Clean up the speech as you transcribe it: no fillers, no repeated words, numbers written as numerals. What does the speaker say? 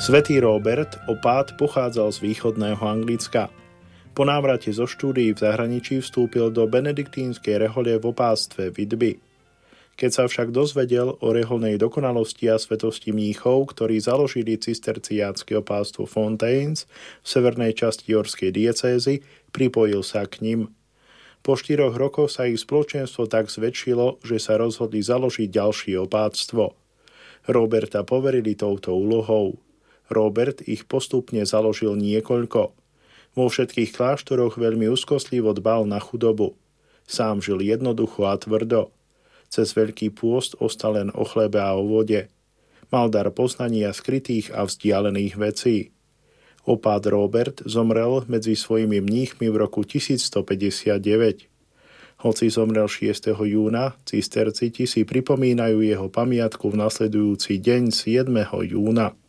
Svätý Róbert, opát, pochádzal z východného Anglicka. Po návrate zo štúdií v zahraničí vstúpil do benediktínskej rehole v opátstve Whitby. Keď sa však dozvedel o reholnej dokonalosti a svetosti mníchov, ktorí založili cisterciátske opátstvo Fontaines v severnej časti Yorkskej diecézy, pripojil sa k nim. Po 4 rokoch sa ich spoločenstvo tak zväčšilo, že sa rozhodli založiť ďalšie opátstvo. Roberta poverili touto úlohou. Robert ich postupne založil niekoľko. Vo všetkých kláštoroch veľmi úzkostlivo dbal na chudobu. Sám žil jednoducho a tvrdo. Cez Veľký pôst ostal len o chlebe a o vode. Mal dar poznania skrytých a vzdialených vecí. Opát Robert zomrel medzi svojimi mníchmi v roku 1159. Hoci zomrel 6. júna, cisterciti si pripomínajú jeho pamiatku v nasledujúci deň 7. júna.